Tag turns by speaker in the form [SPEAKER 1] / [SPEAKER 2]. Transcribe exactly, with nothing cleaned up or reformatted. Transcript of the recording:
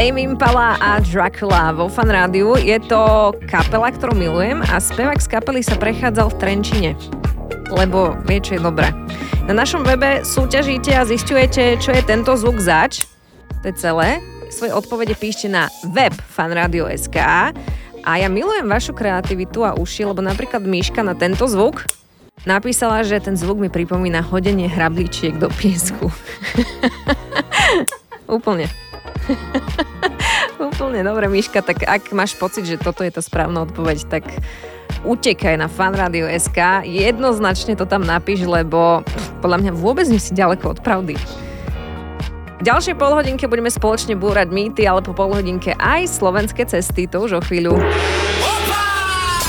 [SPEAKER 1] Tame Impala a Dracula vo Fan Rádiu. Je to kapela, ktorú milujem a spevák z kapely sa prechádzal v Trenčine. Lebo vie, čo je dobré. Na našom webe súťažíte a zisťujete, čo je tento zvuk zač. To je celé. Svoje odpovede píšte na web fanradio bodka es ká. A ja milujem vašu kreativitu a uši, lebo napríklad Miška na tento zvuk napísala, že ten zvuk mi pripomína hodenie hrabličiek do piesku. Úplne. Úplne, dobre, Miška, tak ak máš pocit, že toto je tá správna odpoveď, tak utekaj na fanradio bodka es ká, jednoznačne to tam napíš, lebo podľa mňa vôbec nie si ďaleko od pravdy. V ďalšej polhodinke budeme spoločne búrať mýty, ale po polhodinke aj slovenské cesty, to už o chvíľu.